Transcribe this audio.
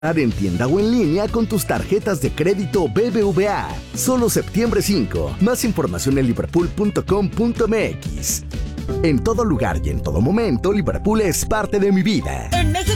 en tienda o en línea con tus tarjetas de crédito BBVA. Solo septiembre 5. Más información en liverpool.com.mx. En todo lugar y en todo momento, Liverpool es parte de mi vida. En México